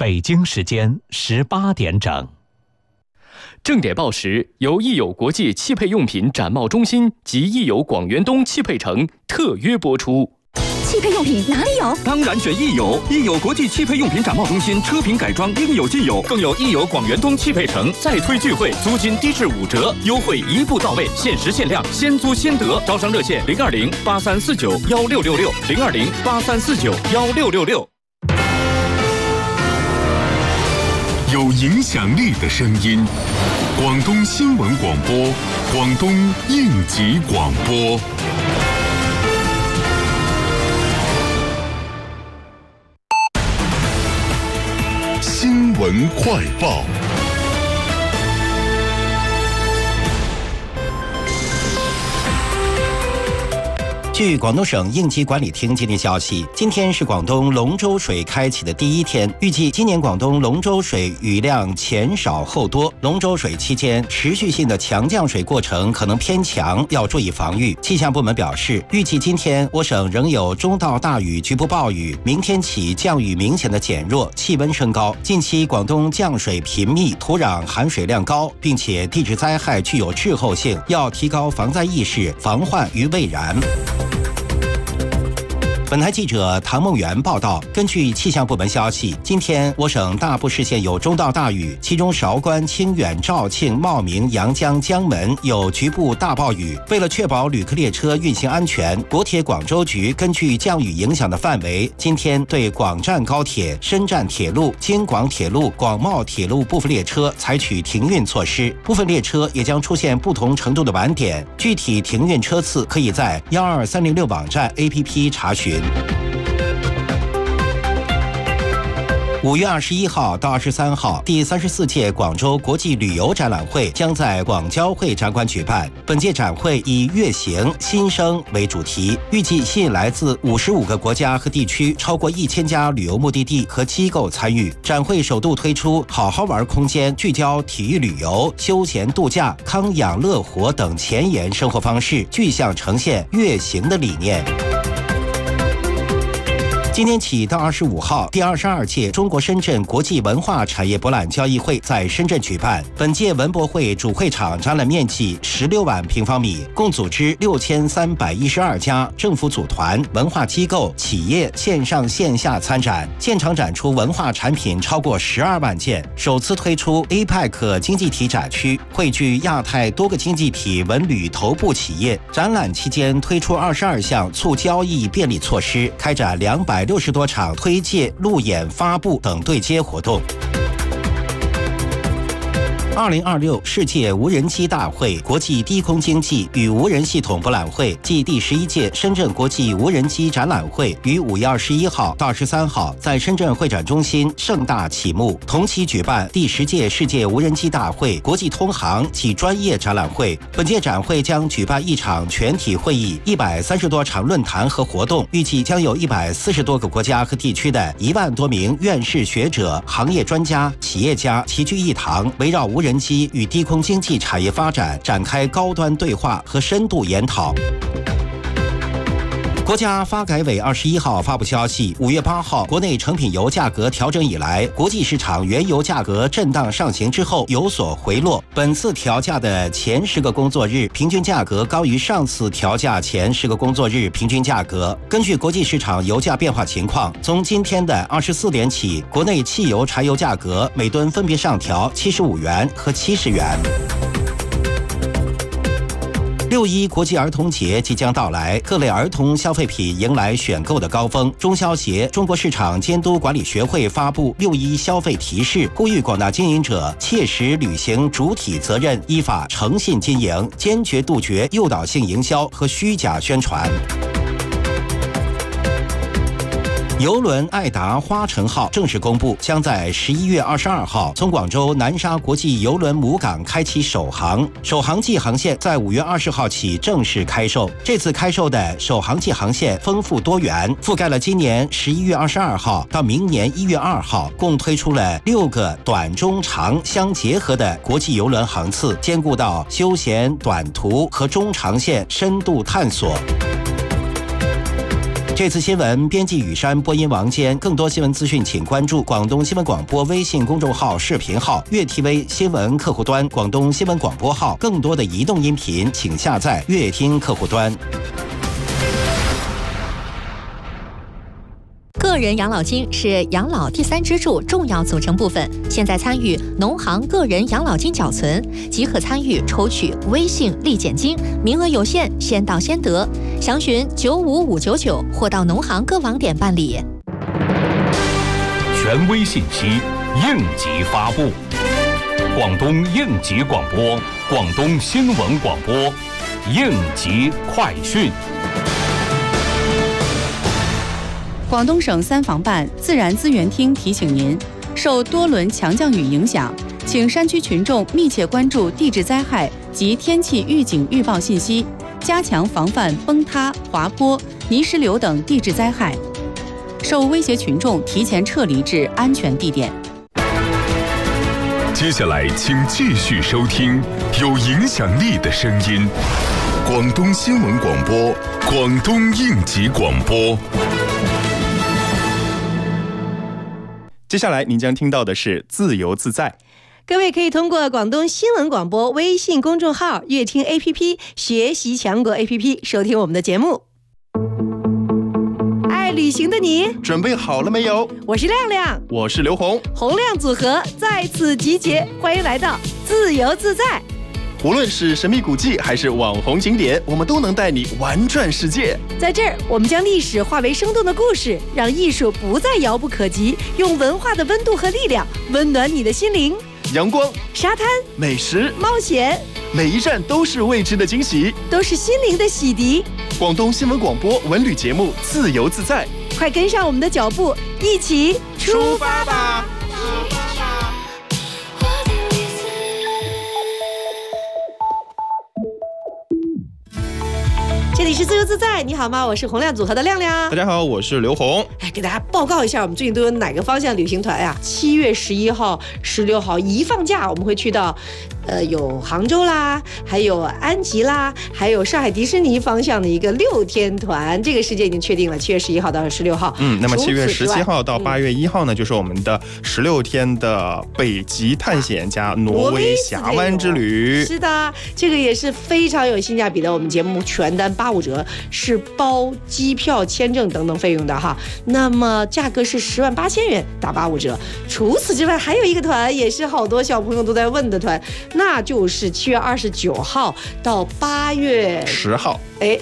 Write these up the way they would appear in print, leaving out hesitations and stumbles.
北京时间18点整。 正点报时由益友国际汽配用品展贸中心及益友广元东汽配城特约播出。 汽配用品哪里有？ 当然选益友，益友国际汽配用品展贸中心，车品改装应有尽有，更有益友广元东汽配城再推聚会，租金低至5折，优惠一步到位，限时限量，先租先得。招商热线020-8349-1666，020-8349-1666。 有影响力的声音，广东新闻广播，广东应急广播。新闻快报。 据广东省应急管理厅今天消息，今天是广东龙舟水开启的第一天，预计今年广东龙舟水雨量前少后多，龙舟水期间持续性的强降水过程可能偏强，要注意防御。气象部门表示，预计今天我省仍有中到大雨局部暴雨，明天起降雨明显的减弱，气温升高。近期广东降水频密，土壤含水量高，并且地质灾害具有滞后性，要提高防灾意识，防患于未然。本台记者唐梦圆报道，根据气象部门消息，今天我省大部市县有中到大雨，其中韶关、清远、肇庆、茂名、阳江、江门有局部大暴雨。为了确保旅客列车运行安全，国铁广州局根据降雨影响的范围，今天对广湛高铁、深湛铁路、京广铁路、广茂铁路部分列车采取停运措施，部分列车也将出现不同程度的晚点。具体停运车次可以在12306网站 APP 查询。5月21号到23号，第34届广州国际旅游展览会将在广交会展馆举办。本届展会以乐行新生为主题，预计吸引来自55个国家和地区超过1000家旅游目的地和机构参与。展会首度推出好好玩空间，聚焦体育旅游、休闲度假、康养乐活等前沿生活方式，具象呈现乐行的理念。今天起到25号，第22届中国深圳国际文化产业博览交易会在深圳举办。本届文博会主会场展览面积16万平方米，共组织6312家政府组团、文化机构、企业线上线下参展，现场展出文化产品超过12万件。首次推出 APEC 经济体展区，汇聚亚太多个经济体文旅头部企业。展览期间推出22项促交易便利措施，开展260多场推介、路演、发布等对接活动。2026世界无人机大会国际低空经济与无人系统博览会暨第11届深圳国际无人机展览会于5月21号到13号在深圳会展中心盛大启幕，同期举办第10届世界无人机大会国际通航及专业展览会。本届展会将举办1场全体会议、130多场论坛和活动，预计将有140多个国家和地区的1万多名院士学者、行业专家、企业家齐聚一堂，围绕无人机与低空经济产业发展展开高端对话和深度研讨。国家发改委21号发布消息，5月8号，国内成品油价格调整以来，国际市场原油价格震荡上行之后有所回落。本次调价的前10个工作日平均价格高于上次调价前10个工作日平均价格。根据国际市场油价变化情况，从今天的24点起，国内汽油、柴油价格每吨分别上调75元和70元。6·1国际儿童节即将到来，各类儿童消费品迎来选购的高峰。中消协、中国市场监督管理学会发布6·1消费提示，呼吁广大经营者切实履行主体责任，依法诚信经营，坚决杜绝诱导性营销和虚假宣传。邮轮爱达花城号正式公布，将在11月22号从广州南沙国际邮轮母港开启首航。首航季航线在5月20号起正式开售。这次开售的首航季航线丰富多元，覆盖了今年11月22号到明年1月2号，共推出了6个短、中、长相结合的国际邮轮航次，兼顾到休闲、短途和中长线深度探索。 这次新闻编辑雨山，播音王坚。更多新闻资讯，请关注广东新闻广播微信公众号、视频号、粤 TV 新闻客户端、广东新闻广播号。更多的移动音频，请下载粤听客户端。 个人养老金是养老第3支柱重要组成部分。现在参与农行个人养老金缴存，即可参与抽取微信立减金，名额有限，先到先得。详询95599或到农行各网点办理。 权威信息，应急发布。广东应急广播，广东新闻广播，应急快讯。 广东省3防办自然资源厅提醒您，受多轮强降雨影响，请山区群众密切关注地质灾害及天气预警预报信息，加强防范崩塌、滑坡、泥石流等地质灾害。受威胁群众提前撤离至安全地点。 接下来，请继续收听有影响力的声音——广东新闻广播、广东应急广播。 接下来您将听到的是自由自在。 各位可以通过广东新闻广播微信公众号、粤听 APP、学习强国 APP 收听我们的节目。爱旅行的你准备好了没有？ 我是亮亮， 我是刘红， 洪亮组合在此集结，欢迎来到自由自在。 无论是神秘古迹还是网红景点，我们都能带你玩转世界。 在这儿，我们将历史化为生动的故事，让艺术不再遥不可及，用文化的温度和力量温暖你的心灵。 阳光、 沙滩、 美食、 冒险， 每一站都是未知的惊喜， 都是心灵的洗涤。 广东新闻广播文旅节目《自由自在》， 快跟上我们的脚步，一起出发吧！这里是自由自在，你好吗？我是洪亮组合的亮亮。 大家好，我是刘红。 给大家报告一下，我们最近都有哪个方向旅行团呀？7月11号、16号一放假，我们会去到有杭州啦，还有安吉啦，还有上海迪士尼方向的一个6天团，这个时间已经确定了，7月11号到16号。 那么7月17号到8月1号呢，就是我们的16天的北极探险加挪威峡湾之旅。 是的，这个也是非常有性价比的，我们节目全单85折，是包机票、签证等等费用的哈。那么价格是108000元，打85折。除此之外，还有一个团也是好多小朋友都在问的团，那就是7月29号到8月 10号。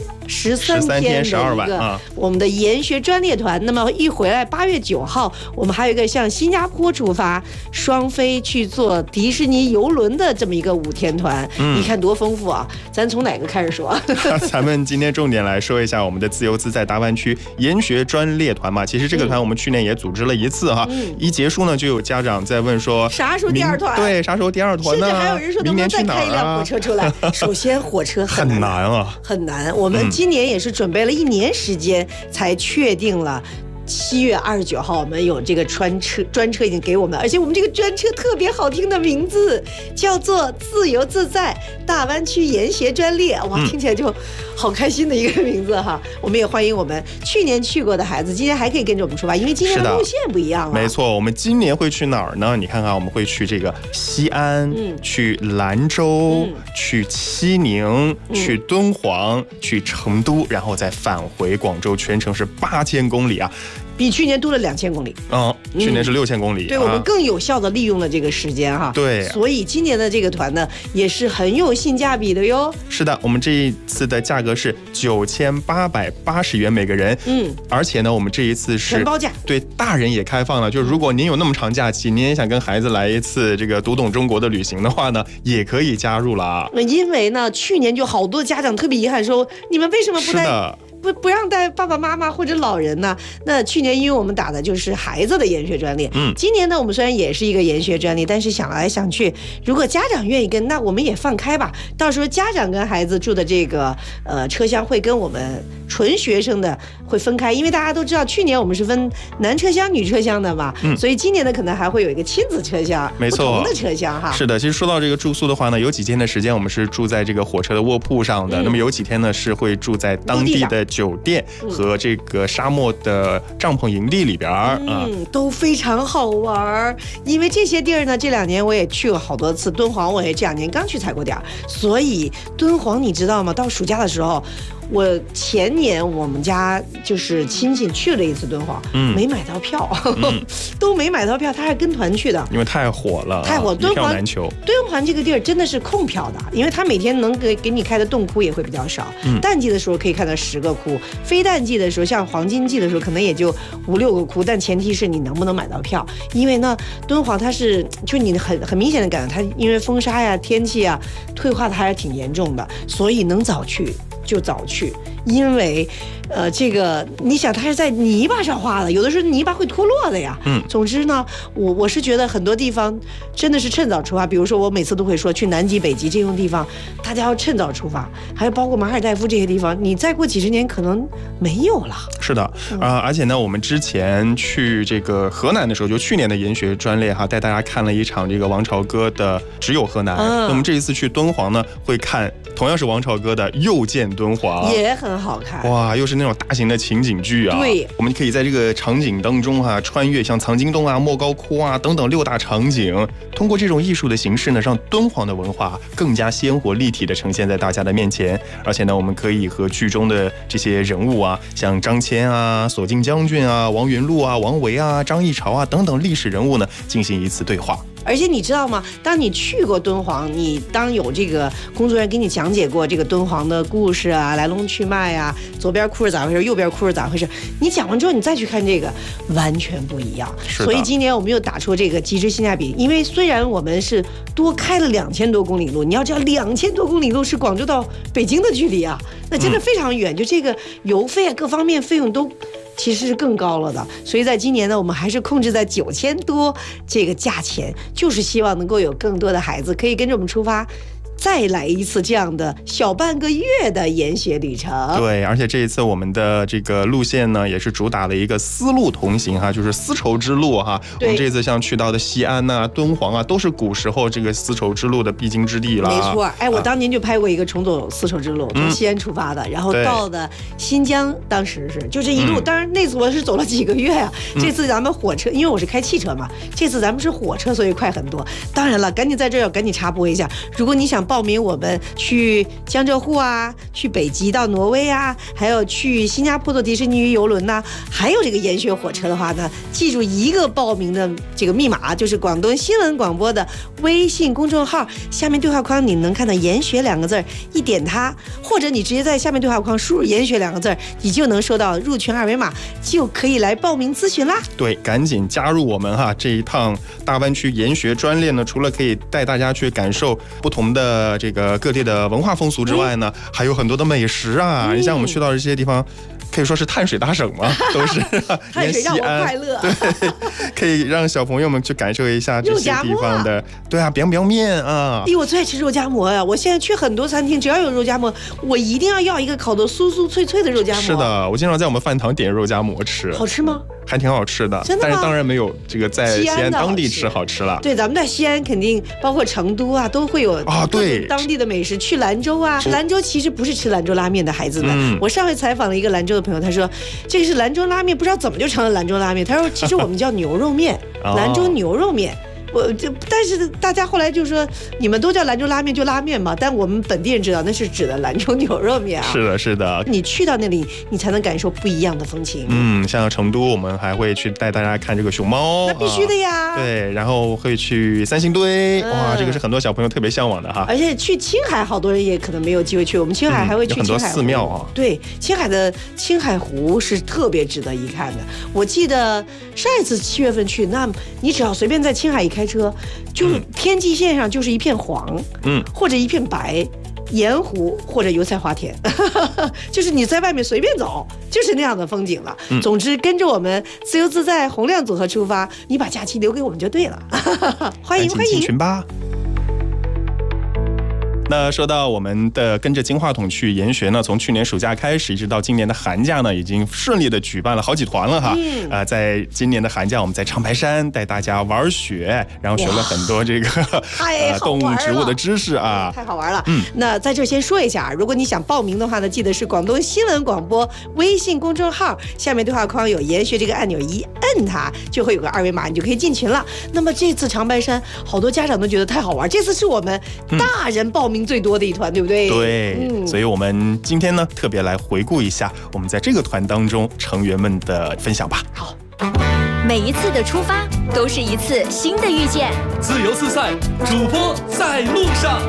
13天的 12晚一个我们的研学专列团。那么一回来8月9号，我们还有一个向新加坡出发，双飞去坐迪士尼游轮的这么一个5天团。你看多丰富啊！咱从哪个开始说？ 咱们今天重点来说一下我们的自由自在大湾区研学专列团嘛。其实这个团我们去年也组织了一次哈，一结束呢就有家长在问说啥时候第2团？ 对，啥时候第2团呢？ 甚至还有人说能不能再开一辆火车出来？首先火车很难啊，很难。我们今年也是准备了1年时间才确定了。7月29号，我们有这个专车已经给我们，而且我们这个专车特别好听的名字，叫做自由自在大湾区研学专列。哇，听起来就好开心的一个名字哈！我们也欢迎我们去年去过的孩子，今年还可以跟着我们出发，因为今年的路线不一样了。 没错，我们今年会去哪儿呢？你看看，我们会去这个西安，去兰州，去西宁，去敦煌，去成都，然后再返回广州，全程是8000公里啊！ 比去年多了2000公里。 去年是6000公里。 对，我们更有效的利用了这个时间哈。 对， 所以今年的这个团呢，也是很有性价比的哟。 是的，我们这一次的价格是9880元每个人。而且呢，我们这一次是全包价， 对大人也开放了。就如果您有那么长假期，您也想跟孩子来一次这个读懂中国的旅行的话呢，也可以加入了。 因为呢，去年就好多家长特别遗憾说，你们为什么不带？不让带爸爸妈妈或者老人呢？那去年因为我们打的就是孩子的研学专列，今年呢我们虽然也是一个研学专列，但是想来想去，如果家长愿意跟，那我们也放开吧。到时候家长跟孩子住的这个车厢会跟我们纯学生的会分开，因为大家都知道去年我们是分男车厢、女车厢的嘛，所以今年呢可能还会有一个亲子车厢， 没错， 不同的车厢哈。 是的，其实说到这个住宿的话呢，有几天的时间我们是住在这个火车的卧铺上的，那么有几天呢是会住在当地的酒店和这个沙漠的帐篷营地里边都非常好玩。因为这些地儿呢，这2年我也去过好多次，敦煌我也这2年刚去踩过点儿，所以敦煌你知道吗？到暑假的时候。我前年我们家就是亲戚去了一次敦煌，没买到票，都没买到票，他还跟团去的， 因为太火了， 太火， 一票难求。 敦煌这个地儿真的是空票的，因为他每天能给你开的洞窟也会比较少，淡季的时候可以看到10个窟，非淡季的时候，像黄金季的时候可能也就5、6个窟，但前提是你能不能买到票，因为呢，敦煌它是就你很明显的感觉，它因为风沙呀、天气啊，退化的还是挺严重的，所以能早去就早去，因为，这个你想它是在泥巴上画的，有的时候泥巴会脱落的呀。总之呢，我是觉得很多地方真的是趁早出发。比如说我每次都会说，去南极、北极这种地方，大家要趁早出发。还有包括马尔代夫这些地方，你再过几十年可能没有了。 是的，而且呢，我们之前去这个河南的时候，就去年的研学专列带大家看了一场这个王朝歌的《只有河南》。那么这一次去敦煌呢，会看同样是王朝歌的《又见敦煌》， 也很好看。 哇，又是那种大型的情景剧啊！ 对， 我们可以在这个场景当中穿越像藏经洞莫高窟等等6大场景，通过这种艺术的形式呢，让敦煌的文化更加鲜活立体的呈现在大家的面前。而且呢，我们可以和剧中的这些人物像张骞索敬将军王云禄王维张议潮等等历史人物呢，进行一次对话。 而且你知道吗？当你去过敦煌，你当有这个工作人员给你讲解过这个敦煌的故事来龙去脉左边窟是咋回事，右边窟是咋回事，你讲完之后，你再去看这个，完全不一样。所以今年我们又打出这个极致性价比，因为虽然我们是多开了2000多公里路，你要知道2000多公里路是广州到北京的距离那真的非常远，就这个油费各方面费用都。其实是更高了的，所以在今年呢，我们还是控制在9000多这个价钱，就是希望能够有更多的孩子可以跟着我们出发。再来一次这样的小半个月的研学旅程。 对，而且这一次我们的这个路线呢，也是主打了一个丝路同行就是丝绸之路我们这次像去到的西安敦煌都是古时候这个丝绸之路的必经之地了。 没错，我当年就拍过一个重走丝绸之路，从西安出发的，然后到的新疆，当时是就这一路，当然那次我是走了几个月这次咱们火车，因为我是开汽车嘛，这次咱们是火车，所以快很多。当然了，赶紧在这儿要赶紧插播一下，如果你想报名我们去江浙沪去北极到挪威还有去新加坡的迪士尼鱼游轮还有这个研学火车的话呢，记住一个报名的这个密码，就是广东新闻广播的微信公众号，下面对话框你能看到研学2个字，一点它，或者你直接在下面对话框输入研学2个字，你就能收到入群2维码，就可以来报名咨询啦。 对，赶紧加入我们这一趟大湾区研学专列呢，除了可以带大家去感受不同的这个各地的文化风俗之外呢，还有很多的美食你像我们去到这些地方，可以说是碳水大省嘛，都是碳水让我快乐。 对，可以让小朋友们去感受一下这些地方的。对biang面我最爱吃肉夹馍我现在去很多餐厅，只要有肉夹馍，我一定要一个烤得酥酥脆脆的肉夹馍。 是的，我经常在我们饭堂点肉夹馍吃。 好吃吗？ 还挺好吃的， 真的吗？ 但是当然没有这个在西安当地吃好吃了。 对，咱们在西安肯定包括成都都会有对当地的美食。去兰州兰州其实不是吃兰州拉面的孩子们。我上回采访了一个兰州的朋友，他说这个是兰州拉面，不知道怎么就成了兰州拉面。他说其实我们叫牛肉面，兰州牛肉面。但是大家后来就说你们都叫兰州拉面就拉面嘛，但我们本地人知道那是指的兰州牛肉面是的，是的。 你去到那里，你才能感受不一样的风情。 像成都，我们还会去带大家看这个熊猫， 那必须的呀。 对，然后会去三星堆，哇，这个是很多小朋友特别向往的而且去青海，好多人也可能没有机会去。我们青海还会去青海湖， 有很多寺庙对，青海的青海湖是特别值得一看的。我记得上一次7月份去，那你只要随便在青海一开车，就天际线上就是一片黄，或者一片白，盐湖或者油菜花田，就是你在外面随便走，就是那样的风景了。总之，跟着我们自由自在洪亮组合出发，你把假期留给我们就对了。欢迎欢迎， 进群吧。 那说到我们的跟着金话筒去研学呢，从去年暑假开始，一直到今年的寒假呢，已经顺利的举办了好几团了哈。在今年的寒假，我们在长白山带大家玩雪，然后学了很多这个动物植物的知识啊， 太好玩了。那在这先说一下，如果你想报名的话呢，记得是广东新闻广播微信公众号下面对话框有研学这个按钮，一摁它就会有个二维码，你就可以进群了。那么这次长白山，好多家长都觉得太好玩，这次是我们大人报名最多的一团，对不对？ 对，所以我们今天呢特别来回顾一下我们在这个团当中成员们的分享吧。 好， 每一次的出发都是一次新的遇见。 自由自在，主播在路上。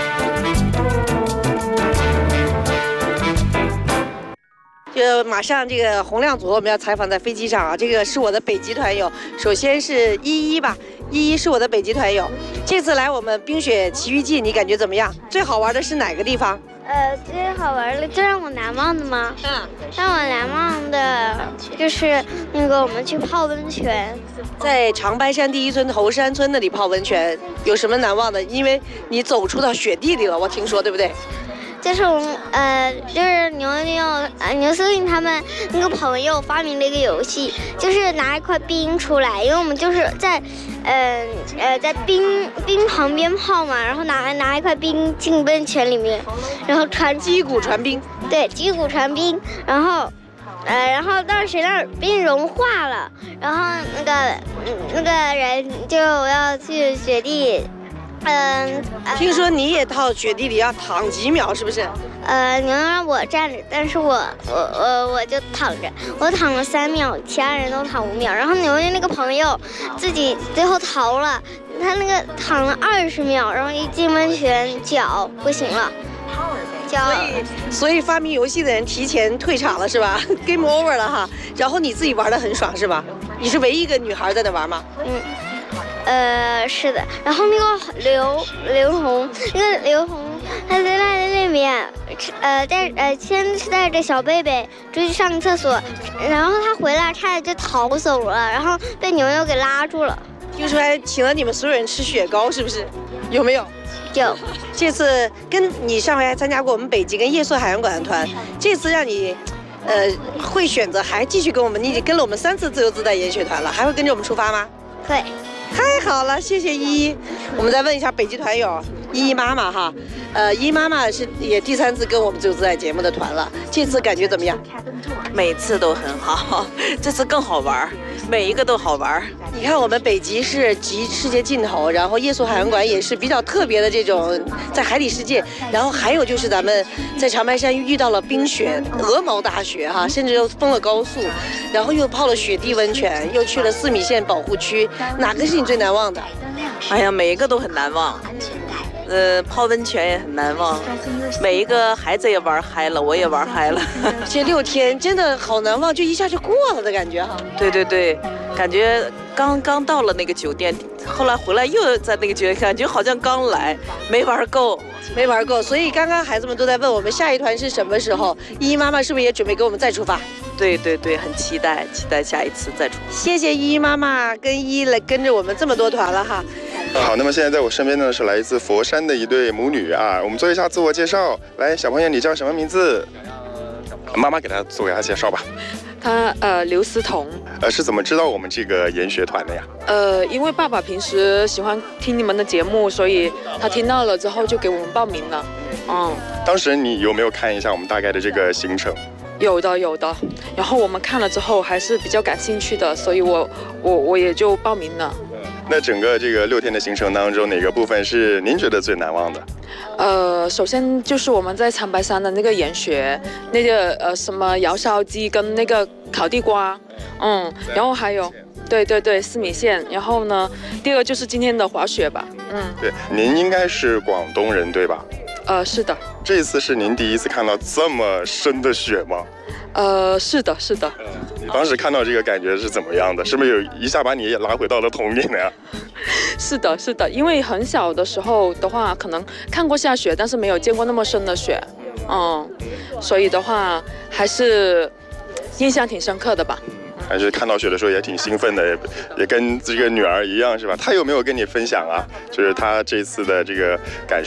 马上这个洪亮组我们要采访在飞机上啊，这个是我的北极团友，首先是依依吧。依依是我的北极团友，这次来我们冰雪奇遇记，你感觉怎么样？最好玩的是哪个地方？ 最好玩的，最让我难忘的吗？让我难忘的就是那个我们去泡温泉， 在长白山第一村头山村那里泡温泉，有什么难忘的？因为你走出到雪地里了，我听说，对不对？ 就是就是牛司令他们那个朋友发明了一个游戏，就是拿一块冰出来，因为我们就是在在冰旁边泡嘛，然后拿一块冰进温泉里面，然后击鼓传冰， 对，击鼓传冰，然后当时那冰融化了，然后那个人就要去雪地。 听说你也到雪地里要躺几秒，是不是？ 你能让我站着，但是我就躺着，我躺了3秒，其他人都躺5秒。然后牛牛那个朋友自己最后逃了，他那个躺了20秒，然后一进温泉脚不行了， 所以发明游戏的人提前退场了是吧？Game over 了哈。然后你自己玩得很爽是吧？你是唯一一个女孩在那玩吗？ 是的，然后那个刘红，他在那边，先是带着小贝贝出去上厕所，然后他回来差点就逃走了，然后被牛牛给拉住了。 听说还请了你们所有人吃雪糕，是不是？有没有？ 有。 这次跟你上回还参加过我们北极跟夜宿海洋馆的团，这次让你会选择还继续跟我们，你已经跟了我们3次自由自在研学团了，还会跟着我们出发吗？ 会。 太好了，谢谢依依。我们再问一下北极团友依依妈妈哈，依依妈妈是也第3次跟我们自由自在节目的团了，这次感觉怎么样？ 每次都很好，这次更好玩，每一个都好玩。 你看我们北极是极世界尽头，然后夜宿海洋馆也是比较特别的这种在海底世界，然后还有就是咱们在长白山遇到了冰雪鹅毛大雪哈，甚至又封了高速，然后又泡了雪地温泉，又去了4米线保护区，哪个是你最难忘的？ 哎呀，每一个都很难忘。泡温泉也很难忘，每一个孩子也玩嗨了，我也玩嗨了。 这6天真的好难忘，就一下就过了的感觉哈。 对对对，感觉刚到了那个酒店，后来回来又在那个酒店，感觉好像刚来，没玩够。 所以刚刚孩子们都在问我们下一团是什么时候，依依妈妈是不是也准备跟我们再出发？ 对对对，很期待下一次再出发。 谢谢依依妈妈跟依依来跟着我们这么多团了哈。 好，那么现在在我身边呢是来自佛山的一对母女啊，我们做一下自我介绍。来，小朋友，你叫什么名字？妈妈给他介绍吧。 他刘思彤。 是怎么知道我们这个研学团的呀？ 因为爸爸平时喜欢听你们的节目，所以他听到了之后就给我们报名了。 当时你有没有看一下我们大概的这个行程？ 有的。然后我们看了之后还是比较感兴趣的，所以我也就报名了。 那整个这个6天的行程当中，哪个部分是您觉得最难忘的？ 首先就是我们在长白山的那个研学，那个什么窑烧鸡跟那个烤地瓜，然后还有对4米线，然后呢，第2个就是今天的滑雪吧， 对，您应该是广东人对吧？ 是的。 这次是您第1次看到这么深的雪吗？ 是的。 你当时看到这个感觉是怎么样的？是不是有一下把你也拉回到了童年呀？ 是的，因为很小的时候的话，可能看过下雪，但是没有见过那么深的雪，所以的话还是印象挺深刻的吧。 还是看到雪的时候也挺兴奋的，也跟这个女儿一样是吧？她有没有跟你分享啊？就是她这次的这个感受？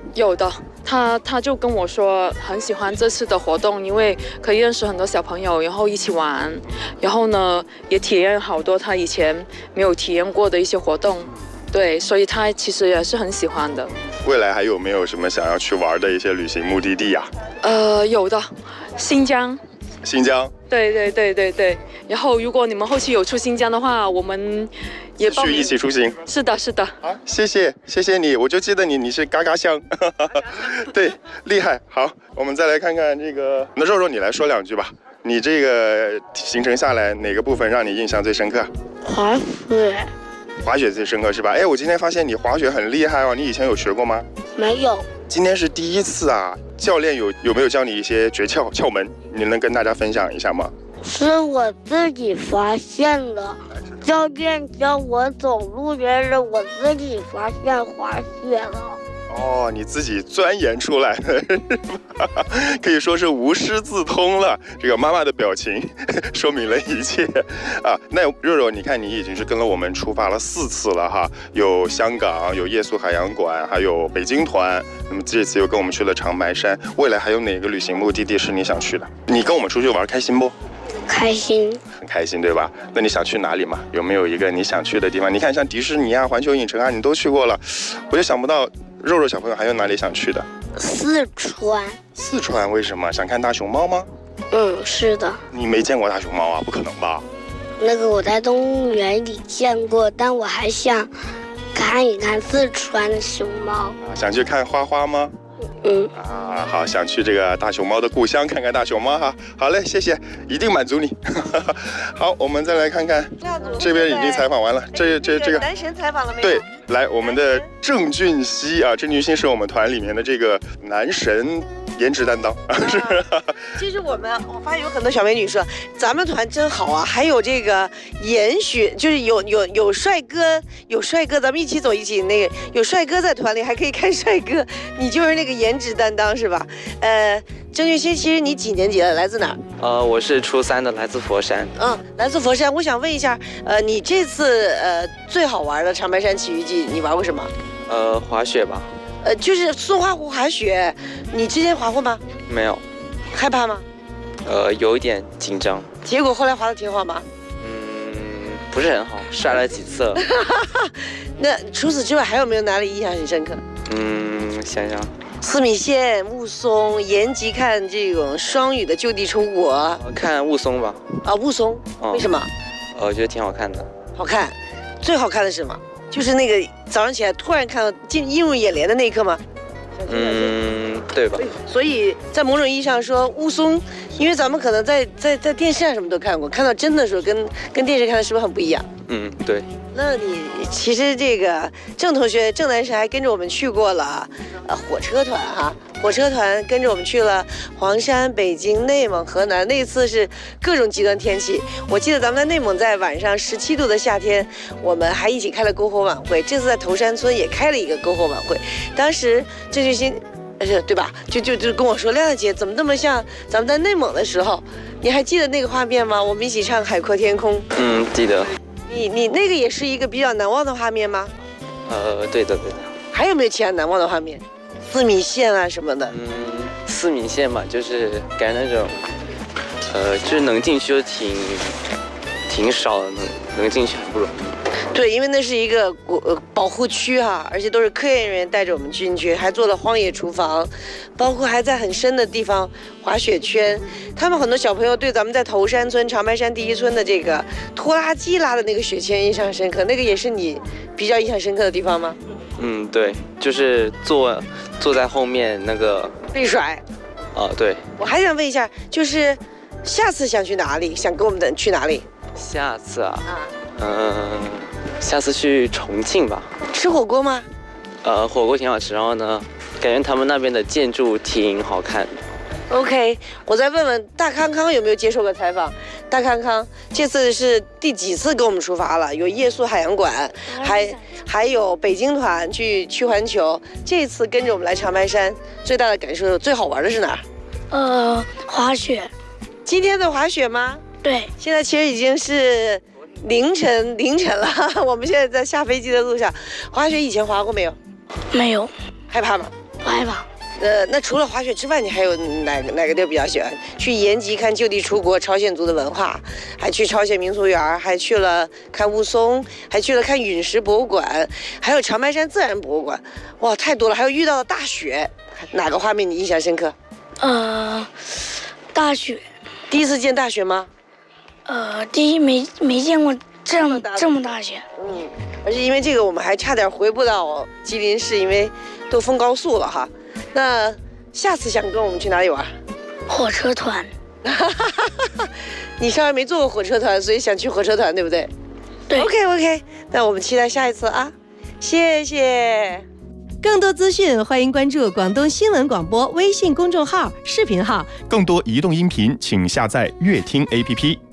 有的，他就跟我说很喜欢这次的活动，因为可以认识很多小朋友，然后一起玩，然后呢也体验好多他以前没有体验过的一些活动，对，所以他其实也是很喜欢的。 未来还有没有什么想要去玩的一些旅行目的地呀？ 有的，新疆。 新疆？ 对。然后如果你们后期有出新疆的话，我们也去一起出行。 是的。 好，谢谢你，我就记得你是嘎嘎香，对，厉害。好，我们再来看看这个，那肉肉你来说两句吧。你这个行程下来，哪个部分让你印象最深刻？滑雪最深刻是吧？哎，我今天发现你滑雪很厉害哦，你以前有学过吗？ 没有。 今天是第一次啊，教练有没有教你一些诀窍门？你能跟大家分享一下吗？ 是我自己发现的，教练教我走路也是我自己发现滑雪了。 哦，你自己钻研出来的，可以说是无师自通了。这个妈妈的表情说明了一切啊。那肉肉，你看你已经是跟了我们出发了4次了哈，有香港，有夜宿海洋馆，还有北京团。那么这次又跟我们去了长白山，未来还有哪个旅行目的地是你想去的？你跟我们出去玩开心不？ 开心， 很开心，对吧？那你想去哪里嘛？有没有一个你想去的地方？你看，像迪士尼啊、环球影城啊，你都去过了，我就想不到肉肉小朋友还有哪里想去的？ 四川。 四川为什么？想看大熊猫吗？ 是的。 你没见过大熊猫啊？不可能吧？ 那个我在动物园里见过，但我还想看一看四川的熊猫。 想去看花花吗？好，想去这个大熊猫的故乡看看大熊猫哈。好嘞，谢谢，一定满足你。好，我们再来看看，这边已经采访完了，这个男神采访了没有？ 对，来我们的郑俊熙啊，郑俊熙是我们团里面的这个男神。颜值担当是。 其实我发现有很多小美女说，咱们团真好啊，还有这个严选，就是有帅哥，咱们一起走一起那个有帅哥在团里，还可以看帅哥，你就是那个颜值担当是吧？郑俊熙，其实你几年级了？来自哪儿？ 我是初3的，来自佛山。 来自佛山。我想问一下，你这次最好玩的长白山奇遇记，你玩过什么？ 滑雪吧。 就是松花湖滑雪，你之前滑过吗？ 没有。 害怕吗？ 有一点紧张。 结果后来滑得挺好吗？ 不是很好，摔了几次。 那除此之外还有没有哪里印象很深刻？ 想想。 四米线、雾凇，延吉看这种双语的就地出国。 看雾凇吧。 雾凇，为什么？ 我觉得挺好看的。 好看，最好看的是什么？就是那个早上起来突然看到映入眼帘的那一刻吗？ 对吧？ 所以在某种意义上说，雾凇，因为咱们可能在电视上什么都看过，看到真的时候跟电视看的是不是很不一样？ 对。 那你其实这个郑同学郑男神还跟着我们去过了，火车团哈，火车团跟着我们去了黄山、北京、内蒙、河南。那次是各种极端天气，我记得咱们在内蒙在晚上17度的夏天，我们还一起开了篝火晚会。这次在头山村也开了一个篝火晚会，当时郑俊熙，对吧？就跟我说，亮亮姐怎么那么像咱们在内蒙的时候？你还记得那个画面吗？我们一起唱《海阔天空》。 记得。 你那个也是一个比较难忘的画面吗？ 对的。 还有没有其他难忘的画面？四米线啊什么的。 4米线嘛，就是感觉那种，就是能进去就挺少的，能进去很不容易。 对，因为那是一个保护区哈，而且都是科研人员带着我们进去，还做了荒野厨房，包括还在很深的地方滑雪圈。他们很多小朋友对咱们在头山村长白山第1村的这个拖拉机拉的那个雪圈印象深刻，那个也是你比较印象深刻的地方吗？ 对，就是坐在后面那个被甩。 对。 我还想问一下，就是下次想去哪里？想跟我们去哪里？ 下次啊？下次去重庆吧。 吃火锅吗？ 火锅挺好吃，然后呢，感觉他们那边的建筑挺好看的。 OK， 我再问问大康康有没有接受过采访？大康康这次是第几次跟我们出发了？有夜宿海洋馆，还有北京团去环球。这次跟着我们来长白山，最大的感受、最好玩的是哪儿？滑雪。 今天的滑雪吗？ 对。 现在其实已经是凌晨了，我们现在在下飞机的路上。滑雪以前滑过没有？ 没有。 害怕吗？ 滑板。 那除了滑雪之外，你还有哪个地儿比较喜欢？去延吉看就地出国朝鲜族的文化，还去朝鲜民俗园，还去了看雾凇，还去了看陨石博物馆，还有长白山自然博物馆。哇，太多了！还有遇到了大雪，哪个画面你印象深刻？ 大雪。 第一次见大雪吗？ 第一没见过这么大雪。 而且因为这个，我们还差点回不到吉林市，因为都封高速了哈。那下次想跟我们去哪里玩？ 火车团。 你上回没坐过火车团，所以想去火车团，对不对？ 对。 OK， 那我们期待下一次啊！谢谢。更多资讯，欢迎关注广东新闻广播微信公众号、视频号。 更多移动音频，请下载乐听 APP。